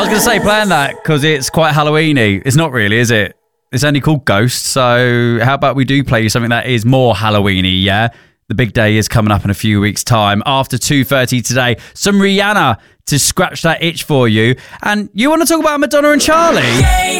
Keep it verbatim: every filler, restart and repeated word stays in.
was going to say, playing that because it's quite Halloween-y. It's not really, is it? It's only called Ghost. So how about we do play you something that is more Halloween-y, yeah? The big day is coming up in a few weeks' time. After two thirty today, some Rihanna to scratch that itch for you. And you want to talk about Madonna and Charlie?